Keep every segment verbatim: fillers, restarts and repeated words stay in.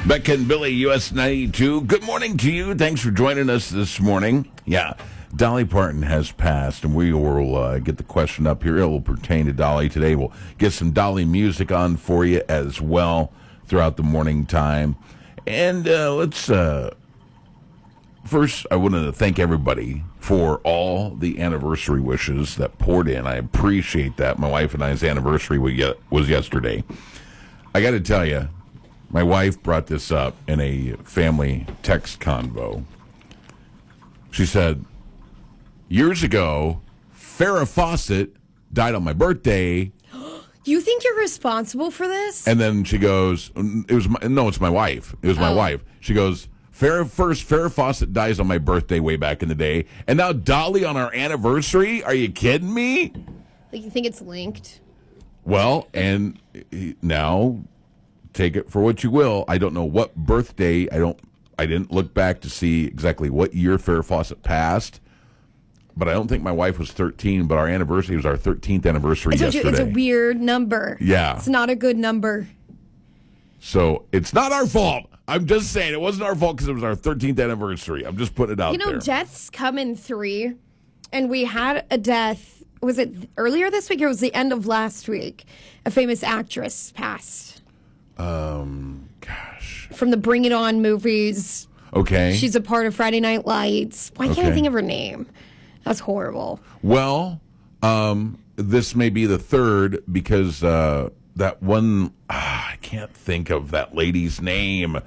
Becca and Billy, U S ninety-two. Good morning to you. Thanks for joining us this morning. Yeah, Dolly Parton has passed, and we will uh, get the question up here. It will pertain to Dolly today. We'll get some Dolly music on for you as well throughout the morning time. And uh, let's... Uh, First, I wanted to thank everybody for all the anniversary wishes that poured in. I appreciate that. My wife and I's anniversary was yesterday. I got to tell you, my wife brought this up in a family text convo. She said, years ago, Farrah Fawcett died on my birthday. You think you're responsible for this? And then she goes, "It was my, no, it's my wife. It was my oh. wife." She goes, Farrah, first, Farrah Fawcett dies on my birthday way back in the day, and now Dolly on our anniversary? Are you kidding me? Like, you think it's linked? Well, and now, take it for what you will. I don't know what birthday. I don't. I didn't look back to see exactly what year Farrah Fawcett passed, but I don't think my wife was thirteen. But our anniversary was our thirteenth anniversary I told yesterday. You, it's a weird number. Yeah, it's not a good number. So it's not our fault. I'm just saying it wasn't our fault because it was our thirteenth anniversary. I'm just putting it out there. You know, there. deaths come in three, and we had a death. Was it earlier this week or was it the end of last week? A famous actress passed. Um, gosh. From the Bring It On movies. Okay. She's a part of Friday Night Lights. Why can't okay. I think of her name? That's horrible. Well, um, this may be the third because uh, that one, ah, I can't think of that lady's name.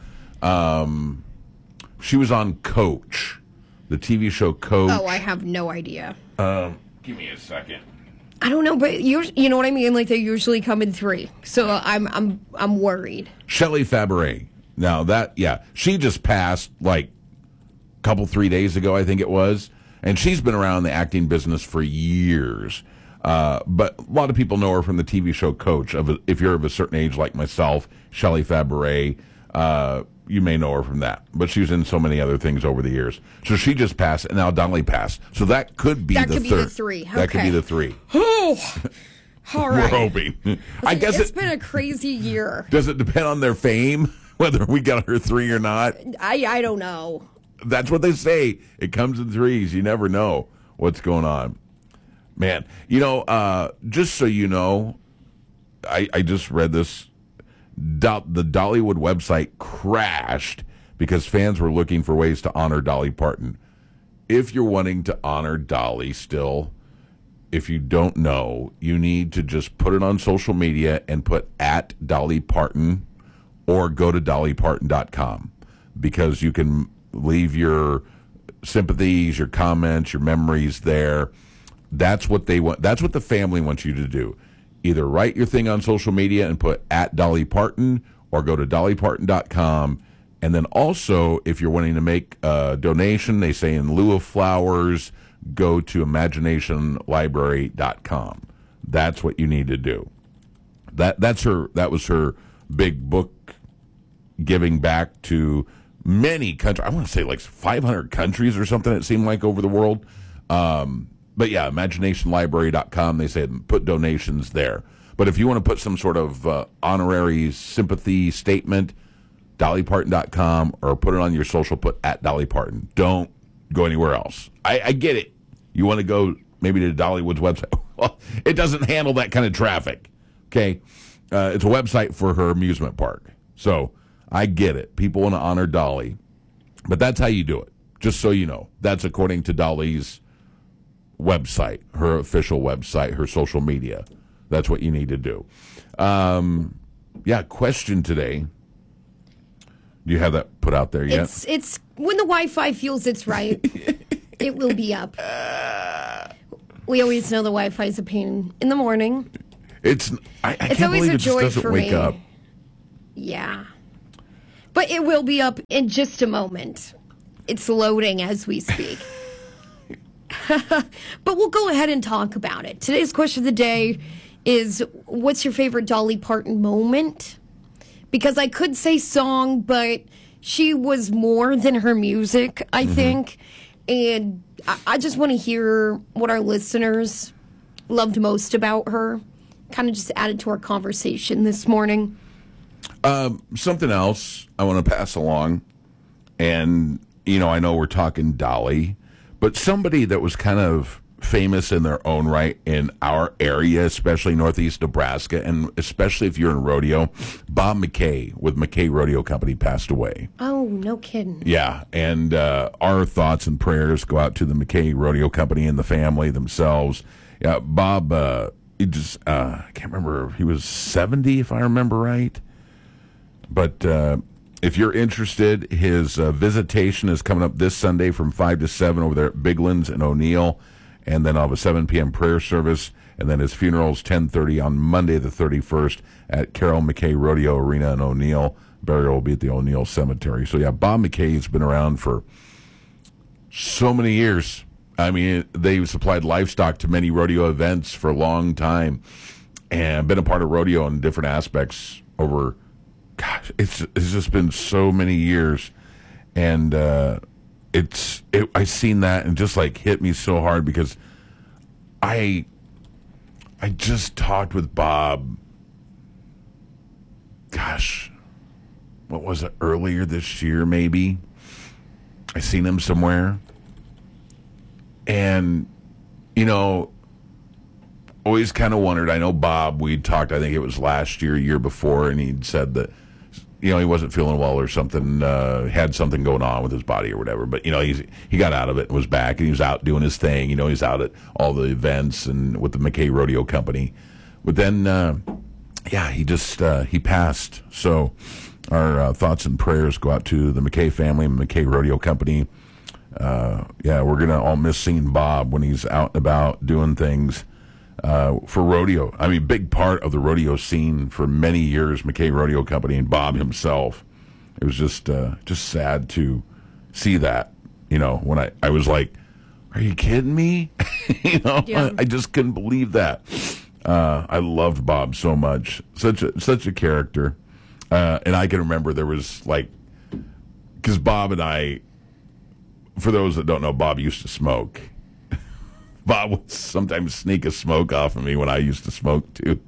Um, she was on Coach, the T V show Coach. Oh, I have no idea. Um, give me a second. I don't know, but you you know what I mean. Like they usually come in three, so I'm I'm I'm worried. Shelley Fabares. Now that yeah, she just passed like a couple three days ago, I think it was, and she's been around the acting business for years. Uh, but a lot of people know her from the T V show Coach. Of a, if you're of a certain age like myself, Shelley Fabares. Uh, you may know her from that, but she was in so many other things over the years. So she just passed, and now Dolly passed. So that could be that the could third. Be the three. Okay. That could be the three. Oh, all right. We're hoping. I guess it's it, been a crazy year. Does it depend on their fame whether we got her three or not? I I don't know. That's what they say. It comes in threes. You never know what's going on. Man, you know, uh, just so you know, I, I just read this. Do- the Dollywood website crashed because fans were looking for ways to honor Dolly Parton. If you're wanting to honor Dolly still, if you don't know, you need to just put it on social media and put at Dolly Parton or go to dolly parton dot com because you can leave your sympathies, your comments, your memories there. That's what they want. That's what the family wants you to do. Either write your thing on social media and put at Dolly Parton or go to dolly parton dot com. And then also, if you're wanting to make a donation, they say in lieu of flowers, go to imagination library dot com. That's what you need to do. That that's her. That was her big book giving back to many countries. I want to say like five hundred countries or something, it seemed like, over the world. Um But yeah, imagination library dot com, they say put donations there. But if you want to put some sort of uh, honorary sympathy statement, dolly parton dot com, or put it on your social, put at Dolly Parton. Don't go anywhere else. I, I get it. You want to go maybe to Dollywood's website. Well, it doesn't handle that kind of traffic. Okay? Uh, it's a website for her amusement park. So I get it. People want to honor Dolly. But that's how you do it, just so you know. That's according to Dolly's website, her official website, her social media. That's what you need to do. Um, yeah, question today. Do you have that put out there yet? It's it's when the Wi-Fi feels it's right, it will be up. We always know the Wi-Fi is a pain in the morning. It's I, I it's can't always believe a it just joy doesn't for wake me. up. Yeah, but it will be up in just a moment. It's loading as we speak. But we'll go ahead and talk about it. Today's question of the day is, what's your favorite Dolly Parton moment? Because I could say song, but she was more than her music, I mm-hmm. think. And I, I just want to hear what our listeners loved most about her. Kind of just added to our conversation this morning. Um, something else I want to pass along, and, you know, I know we're talking Dolly, but somebody that was kind of famous in their own right in our area, especially Northeast Nebraska, and especially if you're in rodeo, Bob McKay with McKay Rodeo Company passed away. Oh, no kidding. Yeah, and uh, our thoughts and prayers go out to the McKay Rodeo Company and the family themselves. Yeah, Bob, uh, he just, uh, I can't remember, he was seventy if I remember right. But uh, if you're interested, his uh, visitation is coming up this Sunday from five to seven over there at Biglands and O'Neill. And then I'll have a seven p.m. prayer service. And then his funeral is ten thirty on Monday the thirty-first at Carol McKay Rodeo Arena in O'Neill. Burial will be at the O'Neill Cemetery. So, yeah, Bob McKay's been around for so many years. I mean, they've supplied livestock to many rodeo events for a long time and been a part of rodeo in different aspects over, gosh, it's, it's just been so many years. And, uh, It's it, I seen that and just like hit me so hard because I I just talked with Bob. Gosh, what was it, earlier this year? Maybe I seen him somewhere, and you know, always kind of wondered. I know Bob. We talked. I think it was last year, year before, and he'd said that, you know, he wasn't feeling well or something, uh, had something going on with his body or whatever. But, you know, he's, he got out of it and was back, and he was out doing his thing. You know, he's out at all the events and with the McKay Rodeo Company. But then, uh, yeah, he just, uh, he passed. So our uh, thoughts and prayers go out to the McKay family and McKay Rodeo Company. Uh, yeah, we're going to all miss seeing Bob when he's out and about doing things. Uh, for rodeo. I mean, big part of the rodeo scene for many years, McKay Rodeo Company and Bob himself. It was just uh, just sad to see that, you know, when I, I was like, are you kidding me? you know, yeah. I, I just couldn't believe that. Uh, I loved Bob so much. Such a, such a character. Uh, and I can remember there was like, because Bob and I, for those that don't know, Bob used to smoke. Bob would sometimes sneak a smoke off of me when I used to smoke too.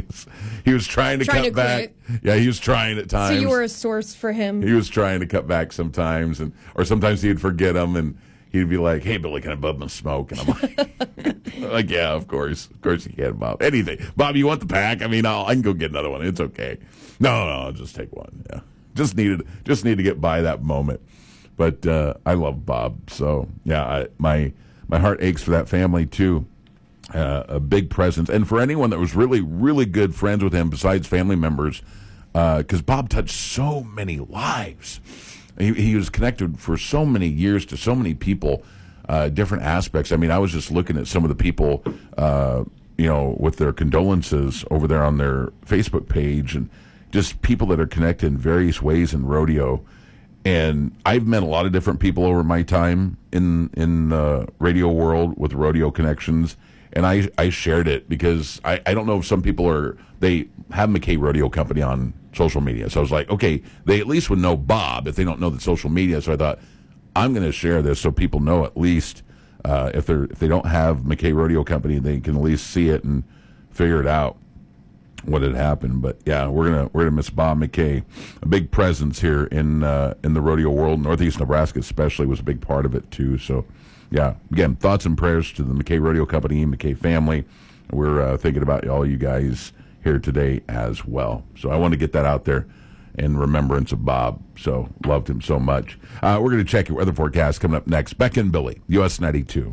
He was trying to trying cut to back. Yeah, he was trying at times. So you were a source for him. He was trying to cut back sometimes, and or sometimes he'd forget him, and he'd be like, "Hey, Billy, can I bub my smoke?" And I'm like, like, "Yeah, of course, of course you can, Bob. Anything, Bob. You want the pack? I mean, I'll, I can go get another one. It's okay. No, no, I'll just take one. Yeah, just needed, just need to get by that moment. But uh, I love Bob, so yeah, I, my. My heart aches for that family, too. Uh, a big presence. And for anyone that was really, really good friends with him besides family members, because uh, Bob touched so many lives. He, he was connected for so many years to so many people, uh, different aspects. I mean, I was just looking at some of the people, uh, you know, with their condolences over there on their Facebook page, and just people that are connected in various ways in rodeo. And I've met a lot of different people over my time in in the radio world with rodeo connections, and I I shared it because I, I don't know if some people are they have McKay Rodeo Company on social media. So I was like, okay, they at least would know Bob if they don't know the social media. So I thought I'm going to share this so people know at least uh, if they're if they don't have McKay Rodeo Company, they can at least see it and figure it out what had happened. But yeah, we're gonna we're gonna miss Bob McKay, a big presence here in uh, in the rodeo world. Northeast Nebraska especially was a big part of it too. So yeah, again, thoughts and prayers to the McKay Rodeo Company, McKay family. We're uh, thinking about all you guys here today as well. So I want to get that out there in remembrance of Bob. So loved him so much. Uh, we're going to check your weather forecast coming up next. Beck and Billy, U S ninety-two.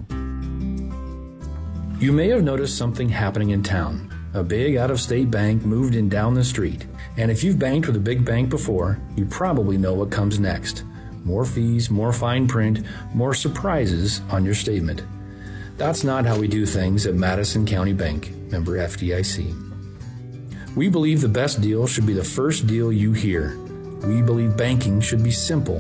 You may have noticed something happening in town. A big out-of-state bank moved in down the street. And if you've banked with a big bank before, you probably know what comes next. More fees, more fine print, more surprises on your statement. That's not how we do things at Madison County Bank, member F D I C. We believe the best deal should be the first deal you hear. We believe banking should be simple,